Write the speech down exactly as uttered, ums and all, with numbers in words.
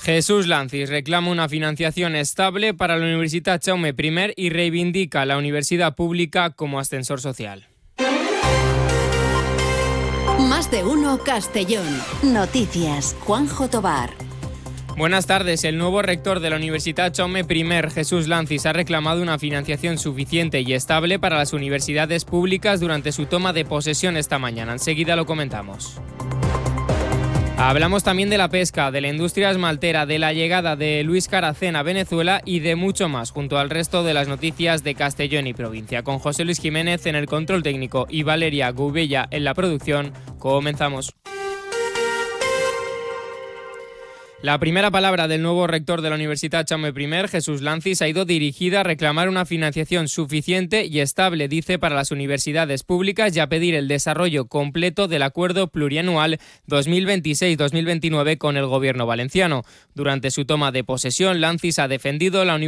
Jesús Lancis reclama una financiación estable para la Universitat Jaume I y reivindica la universidad pública como ascensor social. Más de uno Castellón. Noticias. Juanjo Tobar. Buenas tardes. El nuevo rector de la Universitat Jaume I, Jesús Lancis, ha reclamado una financiación suficiente y estable para las universidades públicas durante su toma de posesión esta mañana. Enseguida lo comentamos. Hablamos también de la pesca, de la industria esmaltera, de la llegada de Luis Caracén a Venezuela y de mucho más, junto al resto de las noticias de Castellón y provincia. Con José Luis Jiménez en el control técnico y Valeria Gubella en la producción, comenzamos. La primera palabra del nuevo rector de la Universitat Jaume I, Jesús Lancis, ha ido dirigida a reclamar una financiación suficiente y estable, dice, para las universidades públicas y a pedir el desarrollo completo del acuerdo plurianual dos mil veintiséis dos mil veintinueve con el gobierno valenciano. Durante su toma de posesión, Lancis ha defendido la universidad